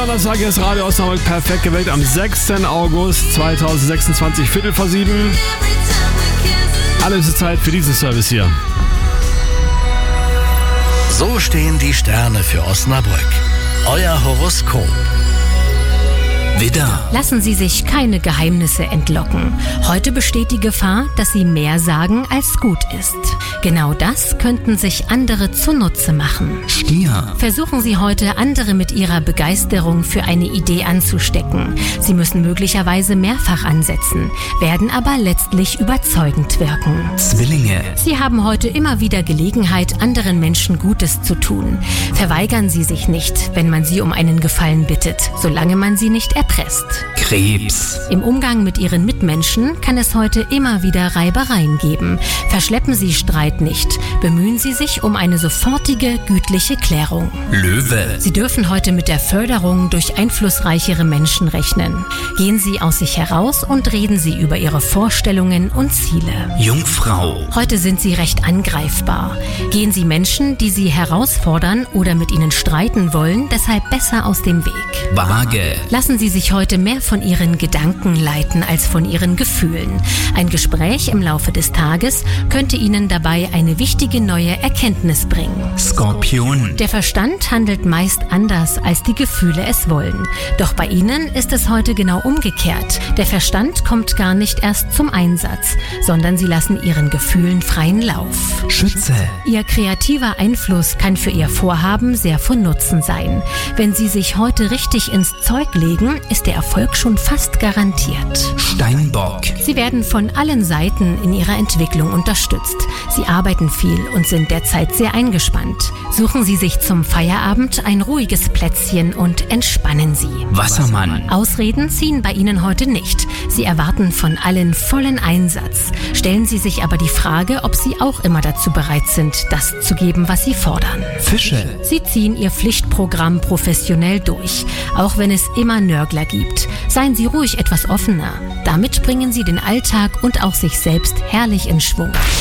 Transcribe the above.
Donnerstag ist Radio Osnabrück perfekt gewählt am 6. August 2026, 6:15. Alles ist Zeit für diesen Service hier. So stehen die Sterne für Osnabrück. Euer Horoskop. Widder. Lassen Sie sich keine Geheimnisse entlocken. Heute besteht die Gefahr, dass Sie mehr sagen, als gut ist. Genau das könnten sich andere zunutze machen. Stier. Versuchen Sie heute, andere mit Ihrer Begeisterung für eine Idee anzustecken. Sie müssen möglicherweise mehrfach ansetzen, werden aber letztlich überzeugend wirken. Zwillinge. Sie haben heute immer wieder Gelegenheit, anderen Menschen Gutes zu tun. Verweigern Sie sich nicht, wenn man Sie um einen Gefallen bittet, solange man Sie nicht erpresst. Krebs. Im Umgang mit Ihren Mitmenschen kann es heute immer wieder Reibereien geben. Verschleppen Sie Streit nicht. Bemühen Sie sich um eine sofortige, gütliche Klärung. Löwe. Sie dürfen heute mit der Förderung durch einflussreichere Menschen rechnen. Gehen Sie aus sich heraus und reden Sie über Ihre Vorstellungen und Ziele. Jungfrau. Heute sind Sie recht angreifbar. Gehen Sie Menschen, die Sie herausfordern oder mit Ihnen streiten wollen, deshalb besser aus dem Weg. Waage. Lassen Sie sich heute mehr von Ihren Gedanken leiten als von Ihren Gefühlen. Ein Gespräch im Laufe des Tages könnte Ihnen dabei eine wichtige neue Erkenntnis bringen. Skorpion. Der Verstand handelt meist anders, als die Gefühle es wollen. Doch bei Ihnen ist es heute genau umgekehrt. Der Verstand kommt gar nicht erst zum Einsatz, sondern Sie lassen Ihren Gefühlen freien Lauf. Schütze. Ihr kreativer Einfluss kann für Ihr Vorhaben sehr von Nutzen sein. Wenn Sie sich heute richtig ins Zeug legen, ist der Erfolg schon fast garantiert. Steinbock. Sie werden von allen Seiten in ihrer Entwicklung unterstützt. Sie arbeiten viel und sind derzeit sehr eingespannt. Suchen Sie sich zum Feierabend ein ruhiges Plätzchen und entspannen Sie. Wassermann. Ausreden ziehen bei Ihnen heute nicht. Sie erwarten von allen vollen Einsatz. Stellen Sie sich aber die Frage, ob Sie auch immer dazu bereit sind, das zu geben, was Sie fordern. Fische. Sie ziehen Ihr Pflichtprogramm professionell durch, auch wenn es immer Nörgler gibt. Seien Sie ruhig etwas offener. Damit bringen Sie den Alltag und auch sich selbst herrlich in Schwung.